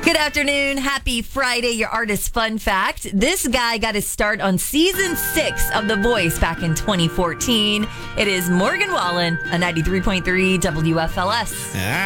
Good afternoon. Happy Friday. Your artist fun fact. This guy got his start on season 6 of The Voice back in 2014. It is Morgan Wallen, a 93.3 WFLS.